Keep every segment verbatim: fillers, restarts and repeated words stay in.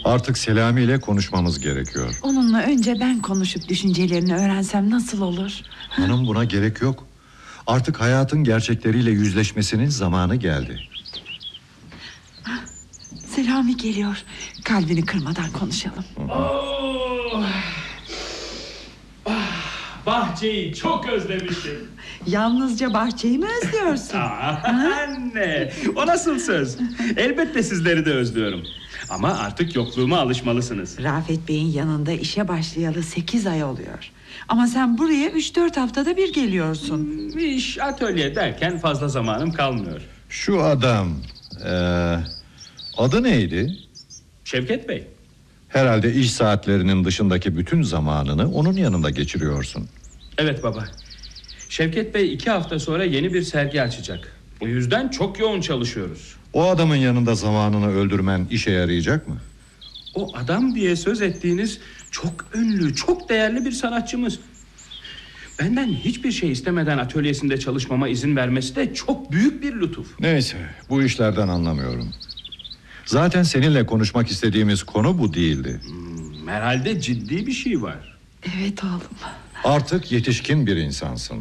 Artık Selami ile konuşmamız gerekiyor. Onunla önce ben konuşup düşüncelerini öğrensem nasıl olur? Hanım, buna gerek yok. Artık hayatın gerçekleriyle yüzleşmesinin zamanı geldi. Selami geliyor. Kalbini kırmadan konuşalım. Oh! Ah, bahçeyi çok özlemişim. Yalnızca bahçeyi mi özlüyorsun? Aa, anne, o nasıl söz? Elbette sizleri de özlüyorum. Ama artık yokluğuma alışmalısınız. Rafet Bey'in yanında işe başlayalı sekiz ay oluyor. Ama sen buraya üç dört haftada bir geliyorsun. Hmm, iş, atölye derken fazla zamanım kalmıyor. Şu adam... Ee, adı neydi? Şevket Bey. Herhalde iş saatlerinin dışındaki bütün zamanını onun yanında geçiriyorsun. Evet baba. Şevket Bey iki hafta sonra yeni bir sergi açacak. Bu yüzden çok yoğun çalışıyoruz. O adamın yanında zamanını öldürmen işe yarayacak mı? O adam diye söz ettiğiniz çok ünlü, çok değerli bir sanatçımız. Benden hiçbir şey istemeden atölyesinde çalışmama izin vermesi de çok büyük bir lütuf. Neyse, bu işlerden anlamıyorum. Zaten seninle konuşmak istediğimiz konu bu değildi. Hmm, herhalde ciddi bir şey var. Evet oğlum. Artık yetişkin bir insansın.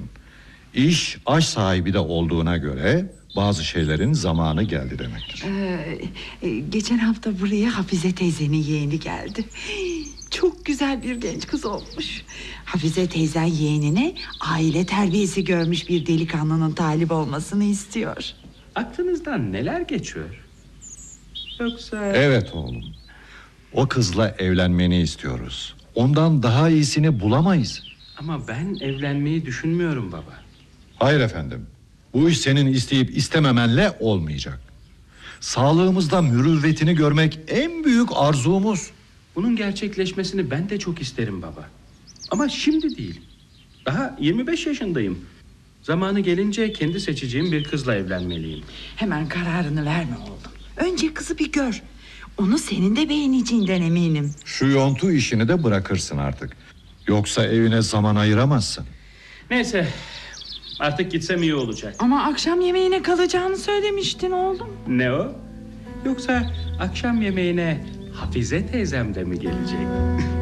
İş aş sahibi de olduğuna göre bazı şeylerin zamanı geldi demektir. Ee, e, geçen hafta buraya Hafize teyzenin yeğeni geldi. Çok güzel bir genç kız olmuş. Hafize teyzen yeğenine aile terbiyesi görmüş bir delikanlının talip olmasını istiyor. Aklınızdan neler geçiyor? Yoksa... Evet oğlum. O kızla evlenmeni istiyoruz. Ondan daha iyisini bulamayız. Ama ben evlenmeyi düşünmüyorum baba. Hayır efendim. Bu iş senin isteyip istememenle olmayacak. Sağlığımızda mürüvvetini görmek en büyük arzumuz. Bunun gerçekleşmesini ben de çok isterim baba. Ama şimdi değil. Daha yirmi beş yaşındayım. Zamanı gelince kendi seçeceğim bir kızla evlenmeliyim. Hemen kararını verme oğlum. Önce kızı bir gör. Onu senin de beğeneceğinden eminim. Şu yontu işini de bırakırsın artık. Yoksa evine zaman ayıramazsın. Neyse, artık gitsem iyi olacak. Ama akşam yemeğine kalacağını söylemiştin oğlum. Ne o? Yoksa akşam yemeğine Hafize teyzem de mi gelecek?